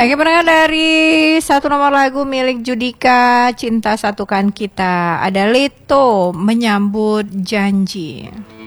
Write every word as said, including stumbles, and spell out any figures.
Lagi pendengar dari satu nomor lagu milik Judika, Cinta Satukan Kita. Ada Leto, Menyambut Janji.